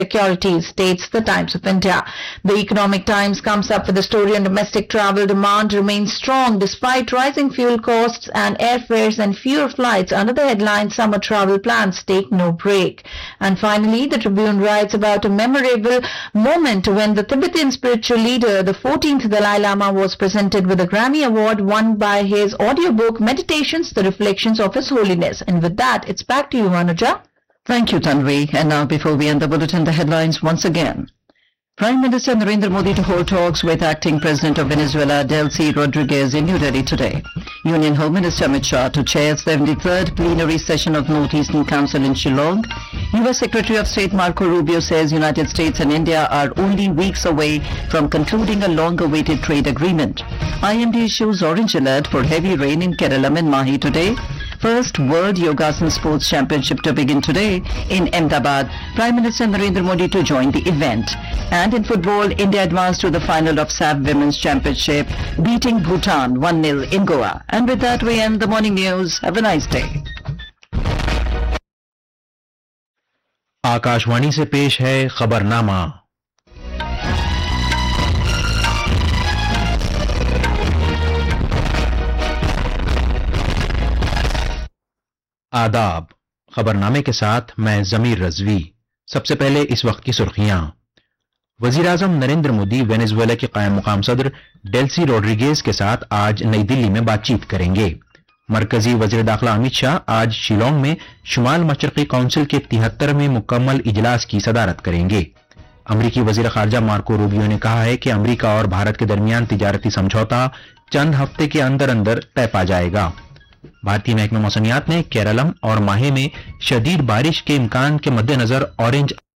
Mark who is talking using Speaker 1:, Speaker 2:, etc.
Speaker 1: securities, states the Times of India. The Economic Times comes up with a story on domestic travel demand remains strong despite rising fuel costs and airfares and fewer flights under the headline Summer Travel Plans Take No Break. And finally, the Tribune writes about a memorable moment when the Tibetan spiritual leader, the 14th Dalai Lama, was presented with a Grammy Award won by his audiobook Meditations, the Reflections of His Holiness. And with that, it's back to you, Anuja.
Speaker 2: Thank you, Tanvi. And now, before we end the bulletin, the headlines once again. Prime Minister Narendra Modi to hold talks with acting President of Venezuela, Delcy Rodriguez, in New Delhi today. Union Home Minister Amit Shah to chair 73rd plenary session of Northeastern Council in Shillong. U.S. Secretary of State Marco Rubio says United States and India are only weeks away from concluding a long-awaited trade agreement. IMD issues orange alert for heavy rain in Kerala and Mahi today. First World Yogasan Sports Championship to begin today in Ahmedabad. Prime Minister Narendra Modi to join the event. And in football, India advanced to the final of SAF Women's Championship, beating Bhutan 1-0 in Goa. And with that, we end the morning news. Have a nice day.
Speaker 3: Akashvani से पेश है खबरनामा। आदाब। खबरनामे के साथ मैं जमीर रजवी। सबसे पहले इस वक्त की सुर्खियां। वजीर आजम नरेंद्र मोदी वेनेजुएला के कायम मुकाम सदर डेल्सी रोड्रिगेज के साथ आज नई दिल्ली में बातचीत करेंगे। मरकजी वजीर दाखिला अमित शाह आज शिलोंग में शुमाल मशरकी काउंसिल के 73वें मुकम्मल इजलास की सदारत करेंगे। अमरीकी वजीर खारजा मार्को रूबियो ने कहा है कि अमरीका और भारत के दरमियान तिजारती समझौता चंद हफ्ते के अंदर अंदर तय पा जाएगा। भारतीय महकमे मौसमियात ने केरलम और माहे में शदीद बारिश के इम्कान के मद्देनजर ऑरेंज